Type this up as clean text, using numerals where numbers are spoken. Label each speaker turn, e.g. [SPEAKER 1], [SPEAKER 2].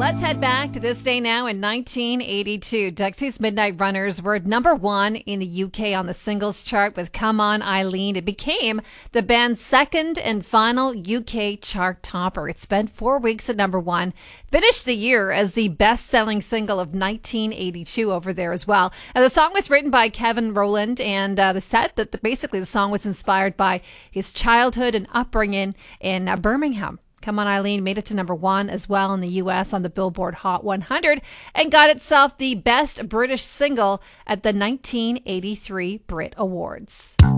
[SPEAKER 1] Let's head back to this day now in 1982. Dexy's Midnight Runners were number one in the UK on the singles chart with Come On Eileen. It became the band's second and final UK chart topper. It spent 4 weeks at number one, finished the year as the best-selling single of 1982 over there as well. And the song was written by Kevin Rowland, and basically the song was inspired by his childhood and upbringing in Birmingham. Come On Eileen made it to number one as well in the U.S. on the Billboard Hot 100 and got itself the best British single at the 1983 Brit Awards.